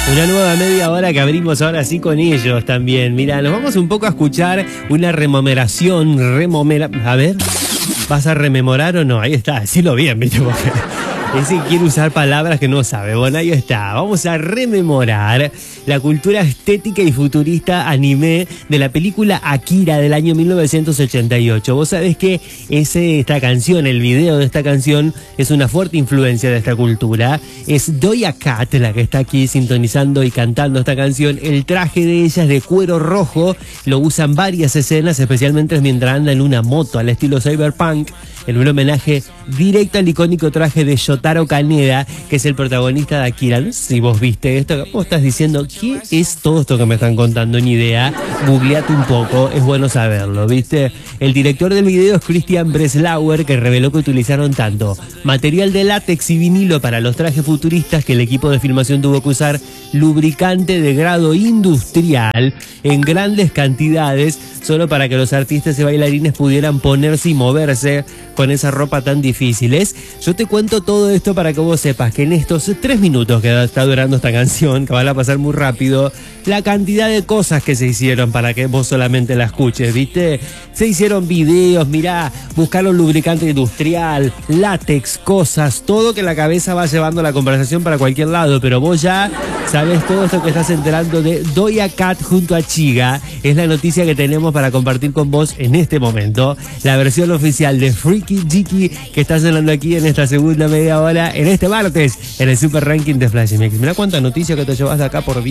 Una nueva media hora que abrimos ahora sí con ellos también. Mira, nos vamos un poco a escuchar una rememoración. A ver, ¿vas a rememorar o no? Ahí está, decilo bien, ¿viste? Porque ese quiere usar palabras que no sabe. Bueno, ahí está. Vamos a rememorar la cultura estética y futurista anime de la película Akira del año 1988. Vos sabés que esta canción, el video de esta canción, es una fuerte influencia de esta cultura. Es Doja Cat la que está aquí sintonizando y cantando esta canción. El traje de ella es de cuero rojo. Lo usan varias escenas, especialmente mientras anda en una moto al estilo cyberpunk, en un homenaje directo al icónico traje de Yotaro Kaneda, que es el protagonista de Akira. No sé si vos viste esto, vos estás diciendo, ¿qué es todo esto que me están contando? Ni idea. Googleate un poco, es bueno saberlo, ¿viste? El director del video es Christian Breslauer, que reveló que utilizaron tanto material de látex y vinilo para los trajes futuristas que el equipo de filmación tuvo que usar lubricante de grado industrial en grandes cantidades, solo para que los artistas y bailarines pudieran ponerse y moverse con esa ropa tan difíciles. Yo te cuento todo esto para que vos sepas que en estos 3 minutos que está durando esta canción, que van a pasar muy rápido, la cantidad de cosas que se hicieron para que vos solamente la escuches, ¿viste? Se hicieron videos, mirá, buscaron lubricante industrial, látex, cosas, todo que la cabeza va llevando la conversación para cualquier lado, pero vos ya sabés todo esto que estás enterando de Doja Cat junto a Chiga. Es la noticia que tenemos para compartir con vos en este momento. La versión oficial de Freaky Jiki que está sonando aquí en esta segunda media hora, en este martes, en el Super Ranking de Flash MX. Mirá cuánta noticia que te llevas de acá, por Dios.